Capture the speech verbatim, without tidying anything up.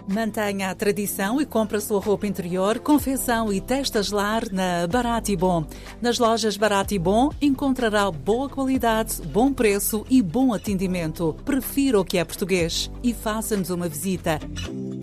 Mantenha a tradição e compre a sua roupa interior, confecção e testas lar na Barato e Bom. Nas lojas Barato e Bom encontrará boa qualidade, bom preço e bom atendimento. Prefira o que é português e faça-nos uma visita.